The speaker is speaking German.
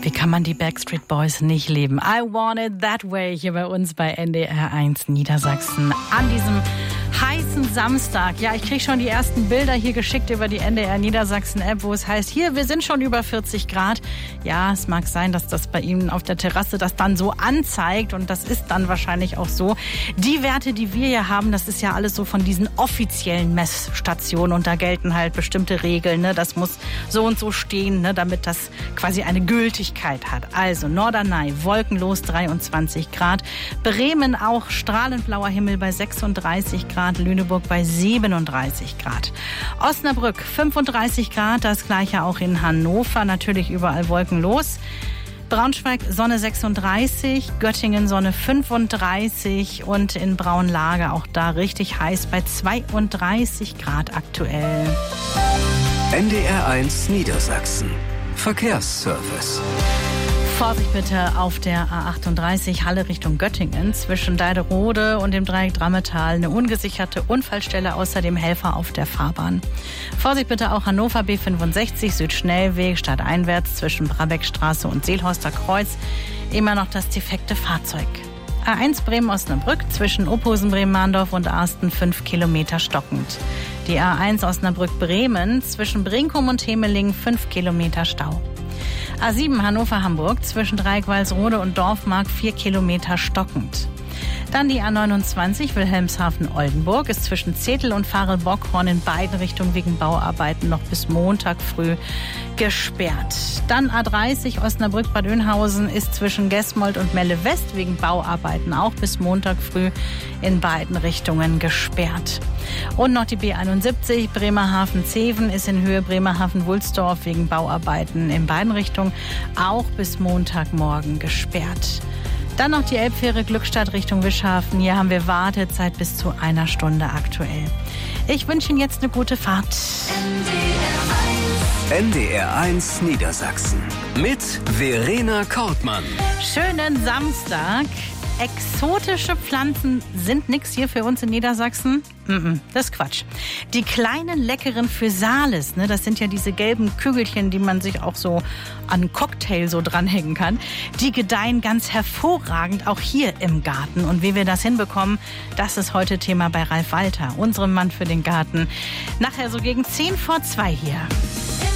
Wie kann man die Backstreet Boys nicht lieben? I Want It That Way hier bei uns bei NDR 1 Niedersachsen an diesem heißen Samstag. Ja, ich kriege schon die ersten Bilder hier geschickt über die NDR Niedersachsen App, wo es heißt, hier, wir sind schon über 40 Grad. Ja, es mag sein, dass das bei Ihnen auf der Terrasse das dann so anzeigt und das ist dann wahrscheinlich auch so. Die Werte, die wir hier haben, das ist ja alles so von diesen offiziellen Messstationen und da gelten halt bestimmte Regeln, ne? Das muss so und so stehen, ne? Damit das quasi eine Gültigkeit hat. Also Norderney, wolkenlos 23 Grad. Bremen auch strahlend blauer Himmel bei 36 Grad. Lüneburg bei 37 Grad. Osnabrück 35 Grad, das gleiche auch in Hannover, natürlich überall wolkenlos. Braunschweig Sonne 36, Göttingen Sonne 35 und in Braunlage auch da richtig heiß bei 32 Grad aktuell. NDR 1 Niedersachsen. Verkehrsservice. Vorsicht bitte auf der A38 Halle Richtung Göttingen zwischen Deiderode und dem Dreieck Drammetal. Eine ungesicherte Unfallstelle, außerdem Helfer auf der Fahrbahn. Vorsicht bitte auch Hannover B65 Südschnellweg stadteinwärts zwischen Brabeckstraße und Seelhorster Kreuz. Immer noch das defekte Fahrzeug. A1 Bremen-Osnabrück zwischen Ophusen-Bremen-Mahndorf und Arsten 5 Kilometer stockend. Die A1 Osnabrück-Bremen zwischen Brinkum und Hemeling 5 Kilometer Stau. A7 Hannover-Hamburg zwischen Dreieck-Walsrode und Dorfmark 4 Kilometer stockend. Dann die A29 Wilhelmshaven-Oldenburg ist zwischen Zetel und Farel-Bockhorn in beiden Richtungen wegen Bauarbeiten noch bis Montag früh gesperrt. Dann A30 Osnabrück-Bad Oeynhausen ist zwischen Gesmold und Melle West wegen Bauarbeiten auch bis Montag früh in beiden Richtungen gesperrt. Und noch die B71 Bremerhaven-Zeven ist in Höhe Bremerhaven-Wulsdorf wegen Bauarbeiten in beiden Richtungen auch bis Montagmorgen gesperrt. Dann noch die Elbfähre Glückstadt Richtung Wischhafen. Hier haben wir Wartezeit bis zu 1 Stunde aktuell. Ich wünsche Ihnen jetzt eine gute Fahrt. NDR 1 Niedersachsen mit Verena Kortmann. Schönen Samstag. Exotische Pflanzen sind nix hier für uns in Niedersachsen. Das ist Quatsch. Die kleinen leckeren Physalis, ne, das sind ja diese gelben Kügelchen, die man sich auch so an einen Cocktail so dranhängen kann. Die gedeihen ganz hervorragend auch hier im Garten. Und wie wir das hinbekommen, das ist heute Thema bei Ralf Walter, unserem Mann für den Garten. Nachher so gegen 1:50 hier.